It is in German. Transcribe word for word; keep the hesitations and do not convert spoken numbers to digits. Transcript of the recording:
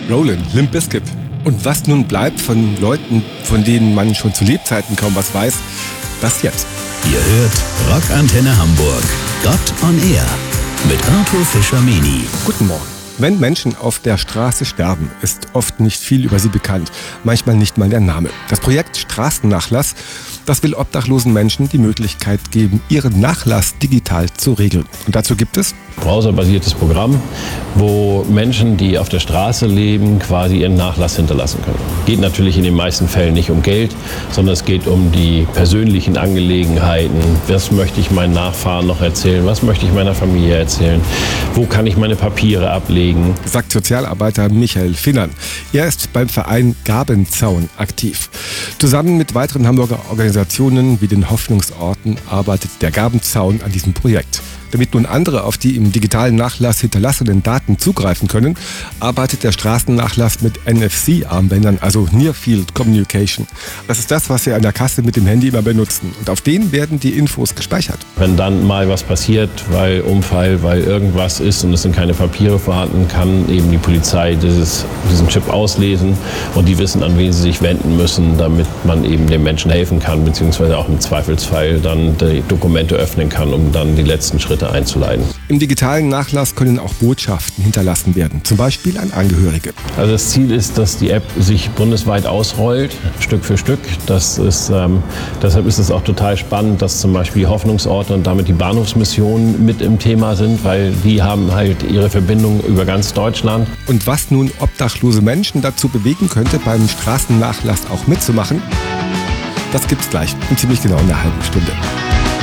Rollin', Limp Bizkit. Und was nun bleibt von Leuten, von denen man schon zu Lebzeiten kaum was weiß, das jetzt. Ihr hört Rockantenne Hamburg, Gott on Air mit Arthur Fischer-Meni. Guten Morgen. Wenn Menschen auf der Straße sterben, ist oft nicht viel über sie bekannt, manchmal nicht mal der Name. Das Projekt Straßennachlass, das will obdachlosen Menschen die Möglichkeit geben, ihren Nachlass digital zu regeln. Und dazu gibt es browserbasiertes Programm, wo Menschen, die auf der Straße leben, quasi ihren Nachlass hinterlassen können. Geht natürlich in den meisten Fällen nicht um Geld, sondern es geht um die persönlichen Angelegenheiten. Was möchte ich meinen Nachfahren noch erzählen? Was möchte ich meiner Familie erzählen? Wo kann ich meine Papiere ablegen? Sagt Sozialarbeiter Michael Finnern. Er ist beim Verein Gabenzaun aktiv. Zusammen mit weiteren Hamburger Organisationen wie den Hoffnungsorten arbeitet der Gabenzaun an diesem Projekt. Damit nun andere auf die im digitalen Nachlass hinterlassenen Daten zugreifen können, arbeitet der Straßennachlass mit N F C-Armbändern, also Near Field Communication. Das ist das, was Sie an der Kasse mit dem Handy immer benutzen. Und auf denen werden die Infos gespeichert. Wenn dann mal was passiert, weil Unfall, weil irgendwas ist und es sind keine Papiere vorhanden, kann eben die Polizei dieses, diesen Chip auslesen und die wissen, an wen sie sich wenden müssen, damit man eben dem Menschen helfen kann, beziehungsweise auch im Zweifelsfall dann die Dokumente öffnen kann, um dann die letzten Schritte einzuleiten. Im digitalen Nachlass können auch Botschaften hinterlassen werden, zum Beispiel an Angehörige. Also das Ziel ist, dass die App sich bundesweit ausrollt, Stück für Stück. Das ist, ähm, deshalb ist es auch total spannend, dass zum Beispiel die Hoffnungsorte und damit die Bahnhofsmissionen mit im Thema sind, weil die haben halt ihre Verbindung über ganz Deutschland. Und was nun obdachlose Menschen dazu bewegen könnte, beim Straßennachlass auch mitzumachen, das gibt's gleich in ziemlich genau einer halben Stunde.